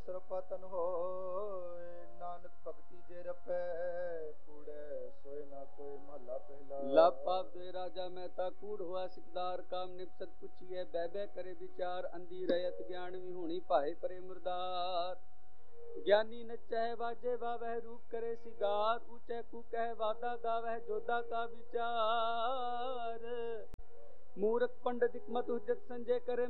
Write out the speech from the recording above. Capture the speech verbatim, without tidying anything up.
ਸਰਪਤਨ ਹੋਏ। ਨਾਨਕ ਭਗਤੀ ਜੇ ਰਪੈ ਕੂੜੈ ਸੋਏ ਨਾ ਕੋਈ। ਮਹਲਾ ਪਹਿਲਾ। ਲਾਪਾ ਦੇ ਰਾਜਾ ਮਹਿਤਾ ਕੂੜ ਹੋਆ ਸਿਕਦਾਰ। ਕਾਮ ਨਿਪਸਤ ਪੁੱਛੀਐ ਬਹਿ ਬਹਿ ਕਰੇ ਵਿਚਾਰ। ਅੰਧੀ ਰਹਿਤ ਗਿਆਨ ਵਿਹੂਣੀ ਭਾਏ ਪਰੇ ਮੁਰਦਾਰ। ਗਿਆਨੀ ਨਚੈ ਵਾਜੇ ਵਾਵਹਿ ਰੂਪ ਕਰੇ ਸਿਗਾਰ। ਊਚੈ ਕੂ ਕਹਿ ਵਾਦਾ ਗਾਵਹਿ ਜੋਦਾ ਕਾ ਵਿਚਾਰ। ਮੂਰਖ ਪੰਡਿਤ ਮਤ ਹੁਜਤ ਸੰਜੇ ਕਰੇ